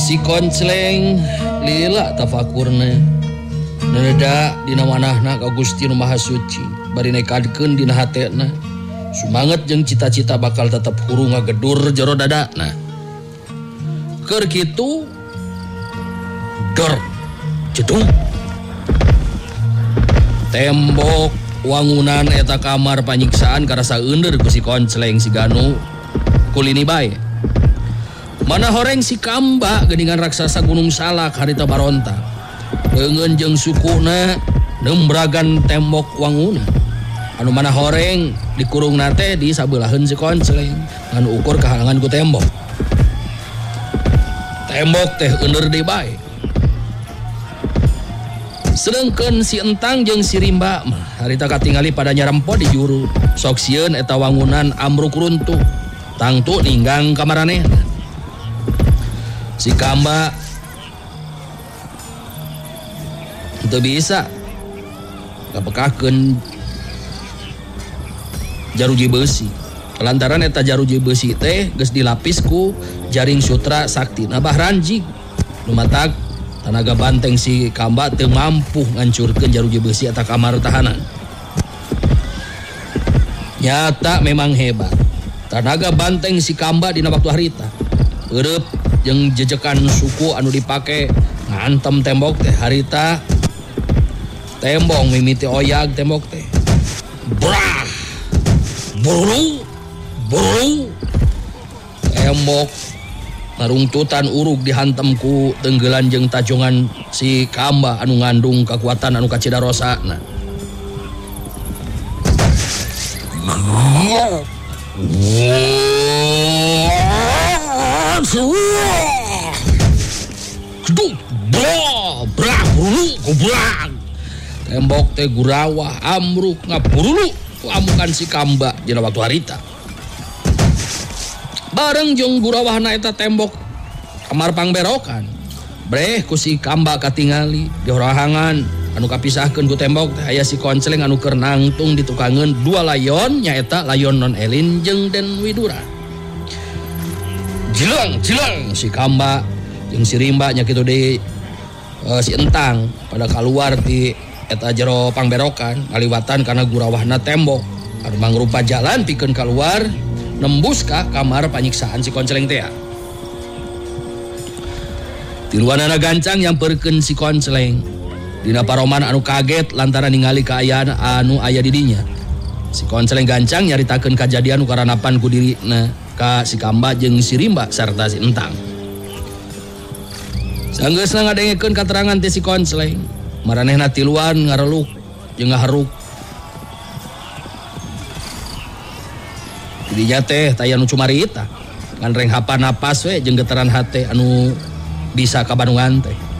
Si Koncleng lila tafakurna neda dina manahna ka Gusti Nu Maha Suci bari nekadkeun dina hatena sumanget jeung cita-cita bakal tetep huru ngagedur jero dadana. Keur kitu dor jedung tembok wangunan eta kamar panyiksaan karasa eunder ku si Koncleng si Ganu kulini bae. Mana horeng si Kamba geningan raksasa Gunung Salak harita baronta. Beungeun jeung sukuna nembragan tembok wangunan. Anu mana horeng dikurung nate di sabeulah si Koncleng ngan ukur kahalangan ku tembok. Tembok teh eunder deui bae. Sedengkeun si Entang jeung si Rimba mah harita katingali pada nyarempo di juru. Sok sieun eta wangunan amruk runtuh. Tangtu ninggang ka maranehna. Si Kamba itu bisa kapekakeun jaruji besi. Lantaran eta jaruji besi teh geus dilapis ku jaring sutra sakti nabah ranjing. Lumatak tanaga banteng si Kamba teu mampu ngancurkeun jaruji besi eta kamar tahanan. Nyata memang hebat. Tanaga banteng si Kamba dina waktu harita. Eueup jeung jejekan suku anu dipake ngantem tembok teh harita tembok mimiti oyag tembok teh brah buru tembok narungtutan urug dihantam ku tenggelan jeung tajongan si Kamba anu ngandung kekuatan anu kacidarosana. Tembok teh gurawah amruk ngapurulu amukan si Kamba dina waktu harita. Bareng jeung gurawahna eta tembok kamar pangberokan. Breh ku si Kamba katingali di orahangan anu kapisahkeun ku tembok teh aya si Koncleng anu keur nangtung ditukangeun dua layon nyaeta layon Non Elin jeung Den Widura. Jilang si Kamba jeung si Rimba nya kitu deui si Entang pada keluar di eta jero pangberokan ngaliwatan kana gurawahna tembok anu mangrupa jalan pikeun keluar nembus ka kamar panyiksaan si Koncleng teh. Tiluanana gancang nyamperkeun si Koncleng dina paroman anu kaget lantaran ningali kaayaan anu aya di dinya. Si Koncleng gancang nyaritakeun kajadian nu karanapan ku dirina ka si Kamba jeung si Rimba sarta si Entang. Sanggeusna ngadengekeun katerangan ti si Koncleng, maranehna tiluan ngareluk jeung ngaharuk. Di dinya teh taya nu cumarita, ngan reng hapa napas we jeung getaran hate anu bisa kabandungan teh.